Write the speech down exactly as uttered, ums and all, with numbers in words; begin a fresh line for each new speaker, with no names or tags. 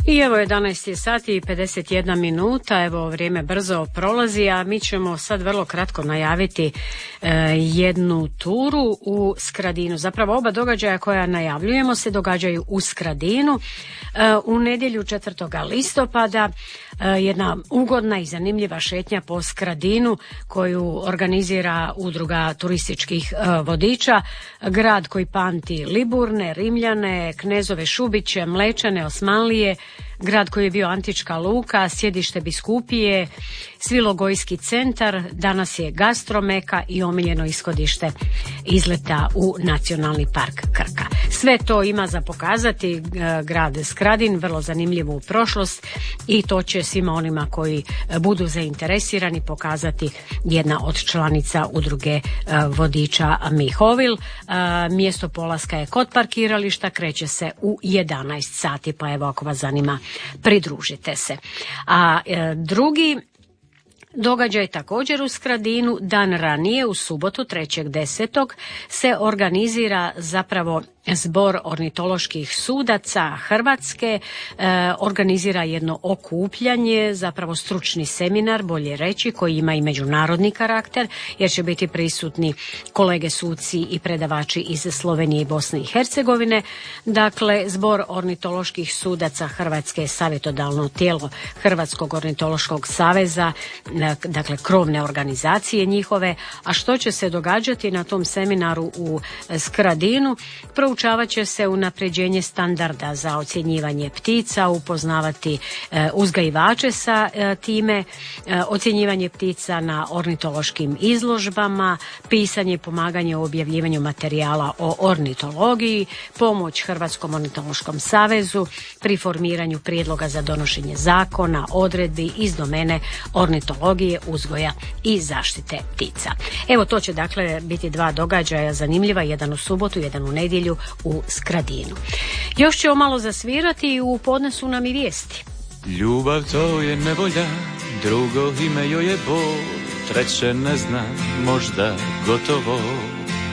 I evo jedanaest je sati i pedeset jedna minuta, evo vrijeme brzo prolazi, a mi ćemo sad vrlo kratko najaviti e, jednu turu u Skradinu. Zapravo oba događaja koja najavljujemo se događaju u Skradinu. E, u nedjelju četvrtog listopada e, jedna ugodna i zanimljiva šetnja po Skradinu koju organizira udruga turističkih e, vodiča, grad koji pamti Liburne, Rimljane, Knezove Šubiće, Mlečane, Osmanlije, grad koji je bio antička luka, sjedište biskupije, Svilogojski centar, danas je gastromeka i omiljeno ishodište izleta u Nacionalni park Krka. Sve to ima za pokazati grad Skradin, vrlo zanimljivu prošlost, i to će svima onima koji budu zainteresirani pokazati jedna od članica udruge vodiča Mihovil. Mjesto polaska je kod parkirališta, kreće se u jedanaest sati, pa evo ako vas zanima pridružite se. A e, drugi događaj također u Skradinu, dan ranije, u subotu trećeg desetog se organizira zapravo Zbor ornitoloških sudaca Hrvatske, e, organizira jedno okupljanje, zapravo stručni seminar, bolje reći, koji ima i međunarodni karakter, jer će biti prisutni kolege suci i predavači iz Slovenije i Bosne i Hercegovine. Dakle, Zbor ornitoloških sudaca Hrvatske je savjetodavno tijelo Hrvatskog ornitološkog saveza, dakle krovne organizacije njihove. A što će se događati na tom seminaru u Skradinu? Proučavat će se unapređenje standarda za ocjenjivanje ptica, upoznavati e, uzgajivače sa e, time, e, ocjenjivanje ptica na ornitološkim izložbama, pisanje i pomaganje u objavljivanju materijala o ornitologiji, pomoć Hrvatskom ornitološkom savezu pri formiranju prijedloga za donošenje zakona, odredbi iz domene ornitologije, uzgoja i zaštite ptica. Evo, to će dakle biti dva događaja zanimljiva, jedan u subotu, jedan u nedjelju u Skradinu. Još ćemo malo zasvirati i u podnesu nam i vijesti.
Ljubav to je nevolja, drugo ime joj je bol, treće ne znam, možda gotovo.